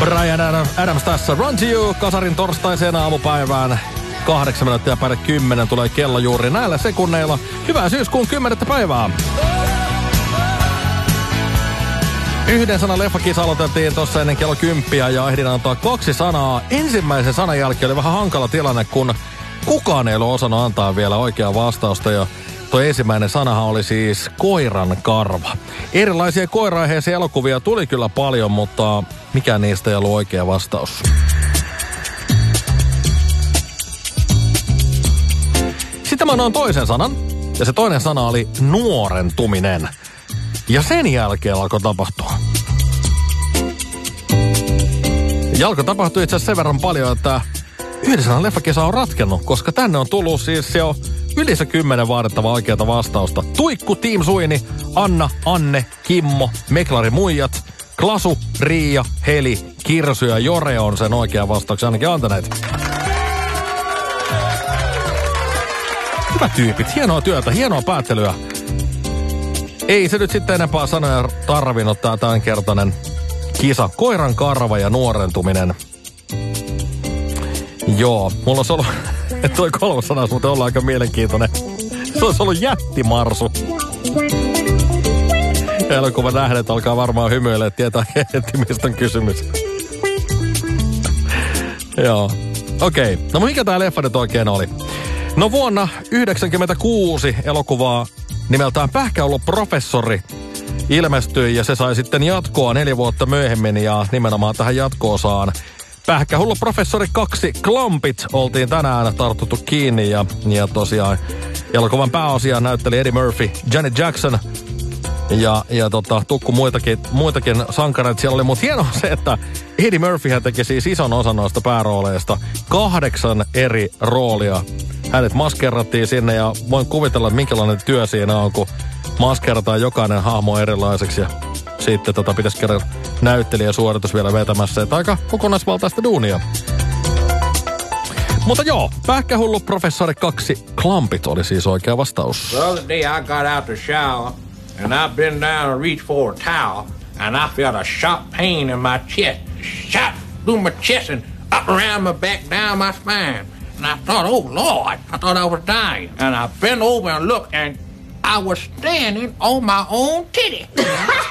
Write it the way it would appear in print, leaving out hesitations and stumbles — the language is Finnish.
Bryan Adams tässä. Run to You, kasarin torstaiseen aamupäivään. 8 minuuttia päälle 10 tulee kello juuri näillä sekunneilla. Hyvää syyskuun 10. päivää. Yhden sanan leffakisa aloitettiin tuossa ennen kello 10 ja ehdin antaa 2 sanaa. Ensimmäisen sanan jälkeen oli vähän hankala tilanne, kun kukaan ei ole osannut antaa vielä oikeaa vastausta. Ja tuo ensimmäinen sanahan oli siis koiran karva. Erilaisia koira-aiheisia elokuvia tuli kyllä paljon, mutta mikään niistä ei ollut oikea vastaus. Sitten mä annan toisen sanan, ja se toinen sana oli nuorentuminen. Ja sen jälkeen alkoi tapahtua. Ja alkoi tapahtua itse asiassa sen verran paljon, että yhden sanan leffakisa on ratkennut, koska tänne on tullut siis jo yli se 10 vaadittavaa oikeata vastausta. Tuikku, Team Suini, Anna, Anne, Kimmo, Meklari Muijat, Klasu, Riia, Heli, Kirsu ja Jore on sen oikean vastauksen ainakin antaneet. Hyvä tyypit, hienoa työtä, hienoa päättelyä. Ei se nyt sitten enempää sanoja tarvinnut tää tämänkertainen kisa. Koiran karva ja nuorentuminen. Joo, mulla olisi ollut, että toi 3 sana muuten olla aika mielenkiintoinen. Se olisi ollut jättimarsu. Elokuvan nähdet alkaa varmaan hymyilemään, että tietää heti mistä on kysymys. Joo, okei. No mikä tää leffa nyt oikein oli? No vuonna 1996 elokuvaa nimeltään Pähkähullu professori ilmestyi ja se sai sitten jatkoa 4 vuotta myöhemmin ja nimenomaan tähän jatko-osaan Pähkähullu professori 2 Klumpit oltiin tänään tartuttu kiinni ja tosiaan elokuvan pääosia näytteli Eddie Murphy, Janet Jackson ja tukku muitakin sankareita siellä oli, mutta hienoa se, että Eddie Murphyhän teki siis ison osan noista päärooleista, 8 eri roolia. Hänet maskerattiin sinne ja voin kuvitella, että minkälainen työ siinä on, kun maskerataan jokainen hahmo erilaiseksi ja sitten pitäisi käydä näyttelijäsuoritus vielä vetämässä. Että aika kokonaisvaltaista duunia. Mutta joo, Pähkähullu professori 2 Klumpit oli siis oikea vastaus. The other day I got out to shower and I bent down and reached for a towel and I felt a sharp pain in my chest. Shot through my chest and up around my back, down my spine. And I thought, oh Lord, I thought I was dying. And I bent over and looked and I was standing on my own titty.